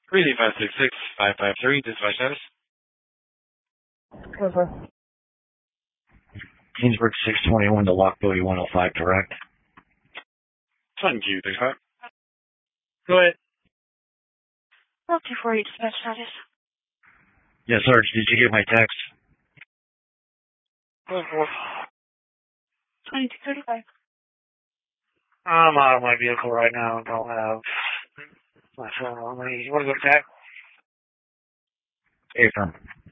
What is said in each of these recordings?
30566-553, dispatch status. Okay. Kingsburg 621 to Lockbilly 105, direct. Thank you, 35. Go ahead. 1224 dispatch status. Yes, Sarge, did you get my text? 2235. I'm out of my vehicle right now. Don't have my phone on me. You want to go back? Affirm.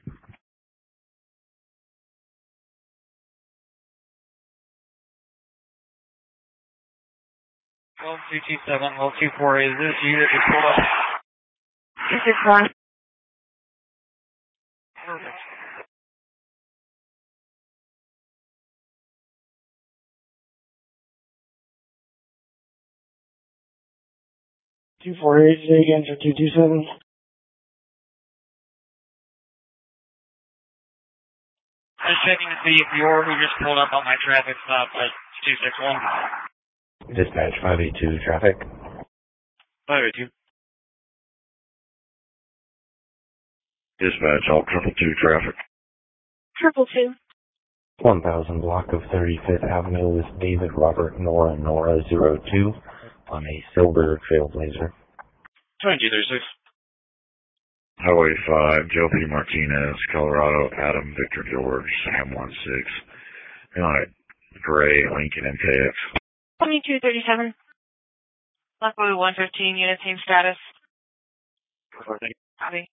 Well, 227, well, 24, is this you that just pulled up? This is Ron. Perfect. Say again for 227. I was checking to see if you're who just pulled up on my traffic stop at 261. Dispatch 582 traffic. 582. Dispatch, all 222 traffic. 222. 1000 block of 35th Avenue with David Robert Nora 02 on a silver Trailblazer. 2236. Highway 5, Joe P. Martinez, Colorado, Adam Victor George, Sam 16. On a gray Lincoln MKX. 2237. Lockwood 115, unit team status. Copy.